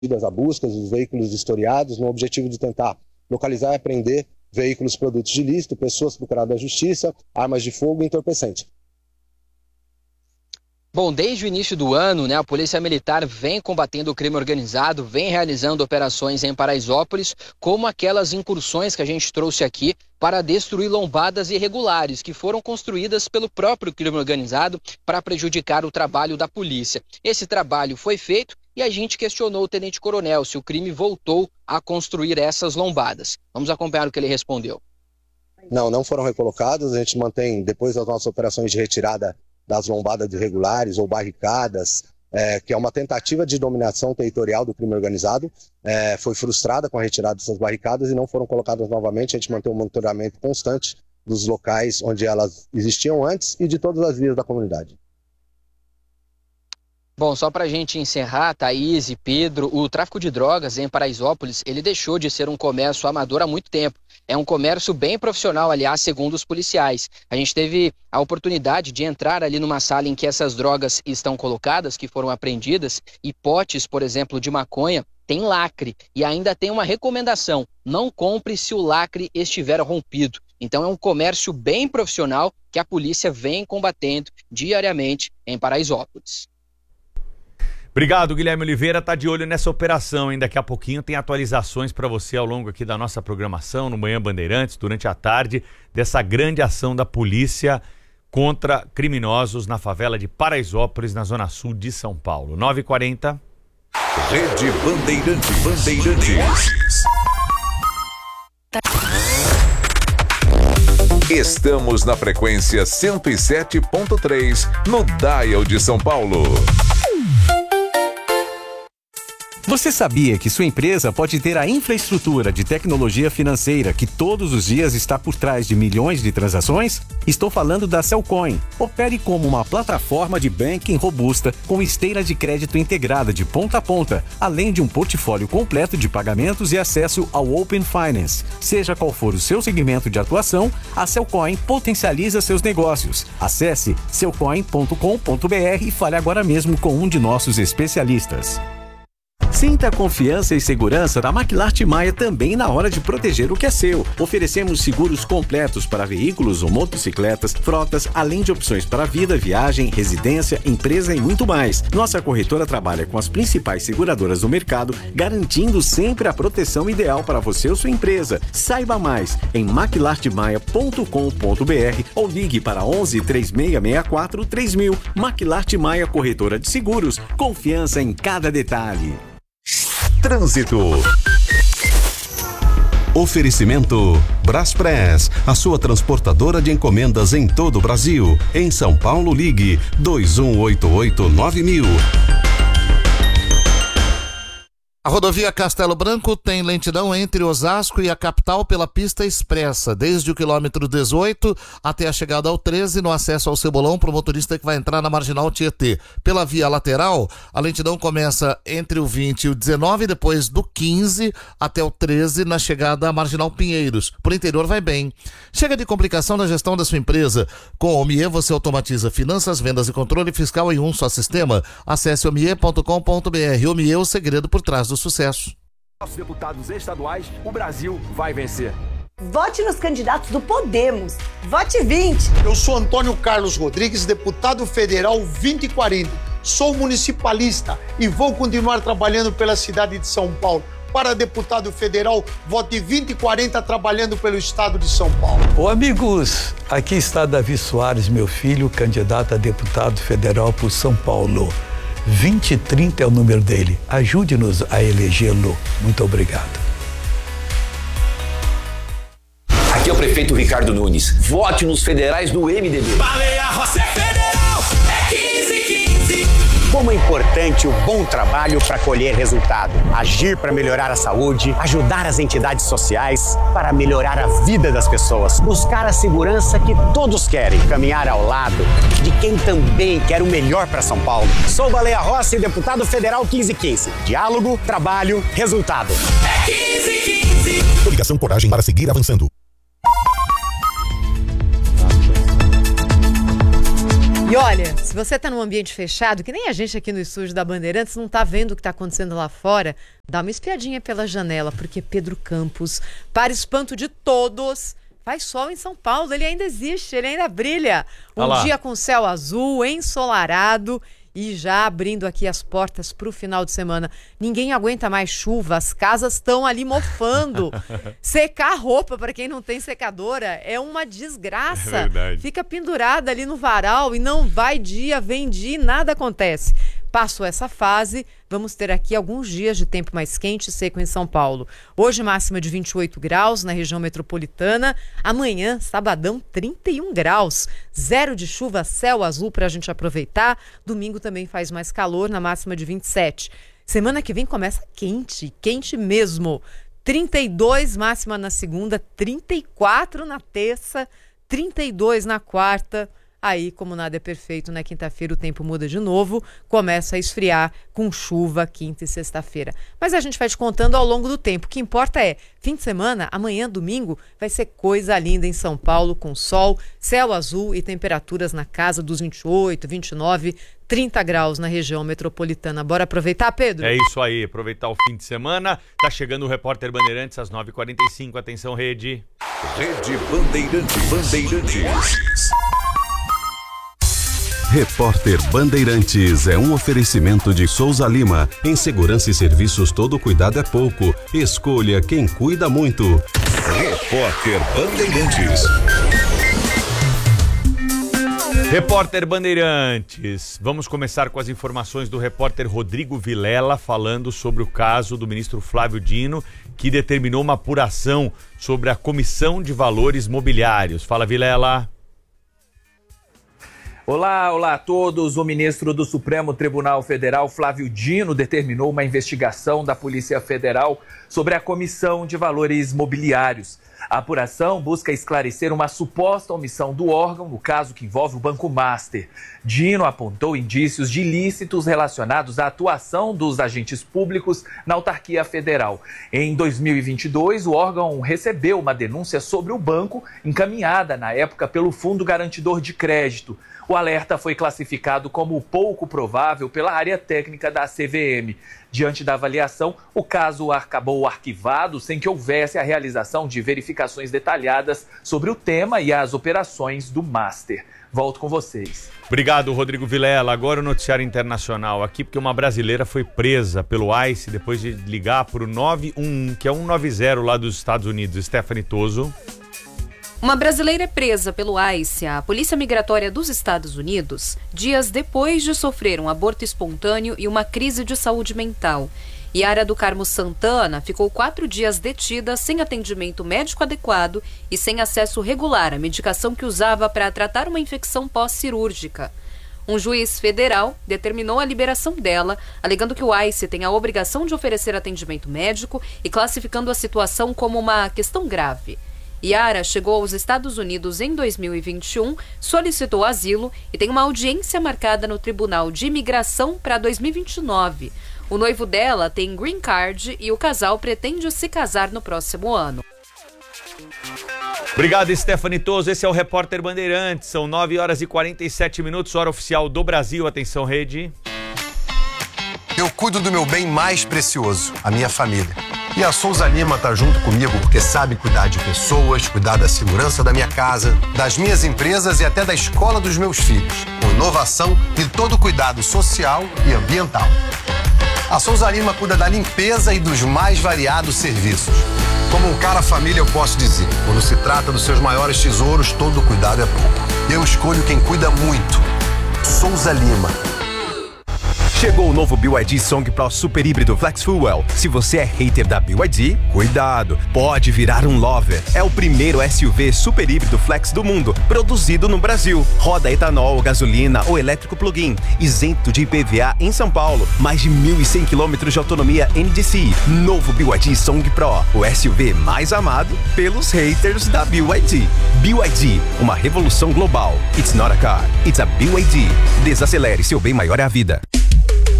a busca dos veículos historiados, no objetivo de tentar localizar e apreender veículos produtos de ilícito, pessoas procuradas da justiça, armas de fogo e entorpecente. Bom, desde o início do ano, a Polícia Militar vem combatendo o crime organizado, vem realizando operações em Paraisópolis, como aquelas incursões que a gente trouxe aqui para destruir lombadas irregulares que foram construídas pelo próprio crime organizado para prejudicar o trabalho da polícia. Esse trabalho foi feito e a gente questionou o tenente-coronel se o crime voltou a construir essas lombadas. Vamos acompanhar o que ele respondeu. Não foram recolocados. A gente mantém, depois das nossas operações de retirada das lombadas irregulares ou barricadas, que é uma tentativa de dominação territorial do crime organizado, foi frustrada com a retirada dessas barricadas e não foram colocadas novamente. A gente mantém um monitoramento constante dos locais onde elas existiam antes e de todas as vias da comunidade. Bom, só para a gente encerrar, Thaís e Pedro, o tráfico de drogas em Paraisópolis, ele deixou de ser um comércio amador há muito tempo. É um comércio bem profissional, aliás, segundo os policiais. A gente teve a oportunidade de entrar ali numa sala em que essas drogas estão colocadas, que foram apreendidas, e potes, por exemplo, de maconha, tem lacre. E ainda tem uma recomendação: não compre se o lacre estiver rompido. Então é um comércio bem profissional que a polícia vem combatendo diariamente em Paraisópolis. Obrigado, Guilherme Oliveira. Tá de olho nessa operação, hein? Daqui a pouquinho tem atualizações para você ao longo aqui da nossa programação, no Manhã Bandeirantes, durante a tarde, dessa grande ação da polícia contra criminosos na favela de Paraisópolis, na zona sul de São Paulo. 9h40. Rede Bandeirantes. Estamos na frequência 107.3, no Dial de São Paulo. Você sabia que sua empresa pode ter a infraestrutura de tecnologia financeira que todos os dias está por trás de milhões de transações? Estou falando da Cellcoin. Opere como uma plataforma de banking robusta com esteira de crédito integrada de ponta a ponta, além de um portfólio completo de pagamentos e acesso ao Open Finance. Seja qual for o seu segmento de atuação, a Cellcoin potencializa seus negócios. Acesse cellcoin.com.br e fale agora mesmo com um de nossos especialistas. Sinta a confiança e segurança da Maquilart Maia também na hora de proteger o que é seu. Oferecemos seguros completos para veículos ou motocicletas, frotas, além de opções para vida, viagem, residência, empresa e muito mais. Nossa corretora trabalha com as principais seguradoras do mercado, garantindo sempre a proteção ideal para você ou sua empresa. Saiba mais em maquilartmaia.com.br ou ligue para 11 3664 3000. Maquilart Maia Corretora de Seguros. Confiança em cada detalhe. Trânsito. Oferecimento Braspress, a sua transportadora de encomendas em todo o Brasil. Em São Paulo, ligue 2188-9000. A rodovia Castelo Branco tem lentidão entre Osasco e a capital pela pista expressa, desde o quilômetro 18 até a chegada ao 13, no acesso ao Cebolão, para o motorista que vai entrar na Marginal Tietê. Pela via lateral, a lentidão começa entre o 20 e o 19, depois do 15 até o 13, na chegada à Marginal Pinheiros. Por interior vai bem. Chega de complicação na gestão da sua empresa. Com a Omie você automatiza finanças, vendas e controle fiscal em um só sistema. Acesse omie.com.br. Omie, o segredo por trás do sucesso. Nossos deputados estaduais, o Brasil vai vencer. Vote nos candidatos do Podemos. Vote 20. Eu sou Antônio Carlos Rodrigues, deputado federal 2040. Sou municipalista e vou continuar trabalhando pela cidade de São Paulo. Para deputado federal, vote 2040 trabalhando pelo estado de São Paulo. Ô amigos, aqui está Davi Soares, meu filho, candidato a deputado federal por São Paulo. 2030 é o número dele. Ajude-nos a elegê-lo. Muito obrigado. Aqui é o prefeito Ricardo Nunes. Vote nos federais do MDB. Baleia Rossi Federal é 1515. Como é importante o bom trabalho para colher resultado. Agir para melhorar a saúde, ajudar as entidades sociais para melhorar a vida das pessoas. Buscar a segurança que todos querem. Caminhar ao lado de quem também quer o melhor para São Paulo. Sou Baleia Rossi, deputado federal 1515. Diálogo, trabalho, resultado. É 1515. Coligação Coragem para seguir avançando. E olha, se você está num ambiente fechado, que nem a gente aqui no estúdio da Bandeirantes não está vendo o que está acontecendo lá fora, dá uma espiadinha pela janela, porque Pedro Campos, para espanto de todos, faz sol em São Paulo, ele ainda existe, ele ainda brilha. Um dia com céu azul, ensolarado e já abrindo aqui as portas para o final de semana. Ninguém aguenta mais chuva, as casas estão ali mofando. Secar a roupa, para quem não tem secadora, é uma desgraça. É verdade. Fica pendurada ali no varal e não vai dia, vem dia, nada acontece. Passou essa fase, vamos ter aqui alguns dias de tempo mais quente e seco em São Paulo. Hoje máxima de 28 graus na região metropolitana. Amanhã, sabadão, 31 graus. 0 de chuva, céu azul para a gente aproveitar. Domingo também faz mais calor, na máxima de 27. Semana que vem começa quente, quente mesmo. 32 máxima na segunda, 34 na terça, 32 na quarta. Aí, como nada é perfeito, na quinta-feira o tempo muda de novo, começa a esfriar com chuva quinta e sexta-feira. Mas a gente vai te contando ao longo do tempo. O que importa é, fim de semana, amanhã, domingo, vai ser coisa linda em São Paulo, com sol, céu azul e temperaturas na casa dos 28, 29, 30 graus na região metropolitana. Bora aproveitar, Pedro? É isso aí, aproveitar o fim de semana. Tá chegando o Repórter Bandeirantes às 9h45. Atenção, Rede. Rede Bandeirantes. Repórter Bandeirantes é um oferecimento de Souza Lima. Em segurança e serviços, todo cuidado é pouco. Escolha quem cuida muito. Repórter Bandeirantes. Repórter Bandeirantes. Vamos começar com as informações do repórter Rodrigo Vilela falando sobre o caso do ministro Flávio Dino, que determinou uma apuração sobre a Comissão de Valores Mobiliários. Fala, Vilela. Olá a todos. O ministro do Supremo Tribunal Federal, Flávio Dino, determinou uma investigação da Polícia Federal sobre a Comissão de Valores Mobiliários. A apuração busca esclarecer uma suposta omissão do órgão no caso que envolve o Banco Master. Dino apontou indícios de ilícitos relacionados à atuação dos agentes públicos na autarquia federal. Em 2022, o órgão recebeu uma denúncia sobre o banco, encaminhada na época pelo Fundo Garantidor de Crédito. O alerta foi classificado como pouco provável pela área técnica da CVM. Diante da avaliação, o caso acabou arquivado sem que houvesse a realização de verificações detalhadas sobre o tema e as operações do Master. Volto com vocês. Obrigado, Rodrigo Vilela. Agora o noticiário internacional aqui, porque uma brasileira foi presa pelo ICE depois de ligar para o 911, que é 190 lá dos Estados Unidos. Stephanie Toso. Uma brasileira é presa pelo ICE, a Polícia Migratória dos Estados Unidos, dias depois de sofrer um aborto espontâneo e uma crise de saúde mental. Yara do Carmo Santana ficou 4 dias detida sem atendimento médico adequado e sem acesso regular à medicação que usava para tratar uma infecção pós-cirúrgica. Um juiz federal determinou a liberação dela, alegando que o ICE tem a obrigação de oferecer atendimento médico e classificando a situação como uma questão grave. Yara chegou aos Estados Unidos em 2021, solicitou asilo e tem uma audiência marcada no Tribunal de Imigração para 2029. O noivo dela tem green card e o casal pretende se casar no próximo ano. Obrigado, Stephanie Toso. Esse é o Repórter Bandeirantes. São 9h47, hora oficial do Brasil. Atenção, Rede. Eu cuido do meu bem mais precioso, a minha família. E a Souza Lima tá junto comigo porque sabe cuidar de pessoas, cuidar da segurança da minha casa, das minhas empresas e até da escola dos meus filhos, com inovação e todo cuidado social e ambiental. A Souza Lima cuida da limpeza e dos mais variados serviços. Como um cara família, eu posso dizer, quando se trata dos seus maiores tesouros, todo cuidado é pouco. Eu escolho quem cuida muito. Souza Lima. Chegou o novo BYD Song Pro Super Híbrido Flex Fuel. Se você é hater da BYD, cuidado, pode virar um lover. É o primeiro SUV super híbrido flex do mundo, produzido no Brasil. Roda etanol, gasolina ou elétrico plug-in, isento de IPVA em São Paulo. Mais de 1.100 km de autonomia NDC. Novo BYD Song Pro, o SUV mais amado pelos haters da BYD. BYD, uma revolução global. It's not a car, it's a BYD. Desacelere, seu bem maior é a vida.